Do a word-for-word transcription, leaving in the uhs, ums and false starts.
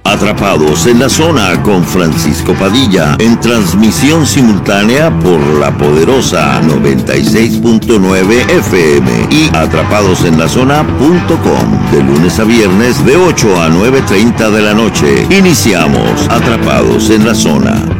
Atrapados en la Zona con Francisco Padilla, en transmisión simultánea por la poderosa noventa y seis punto nueve F M y atrapados en la zona punto com, de lunes a viernes de ocho a nueve treinta de la noche. Iniciamos Atrapados en la Zona.